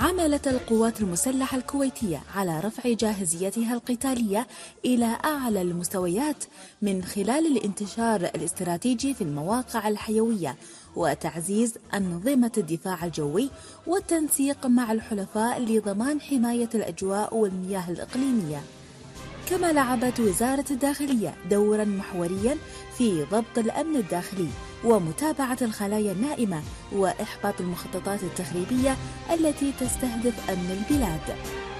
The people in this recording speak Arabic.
عملت القوات المسلحة الكويتية على رفع جاهزيتها القتالية إلى أعلى المستويات من خلال الانتشار الاستراتيجي في المواقع الحيوية وتعزيز أنظمة الدفاع الجوي والتنسيق مع الحلفاء لضمان حماية الأجواء والمياه الإقليمية. كما لعبت وزارة الداخلية دورا محوريا في ضبط الأمن الداخلي ومتابعة الخلايا النائمة وإحباط المخططات التخريبية التي تستهدف أمن البلاد.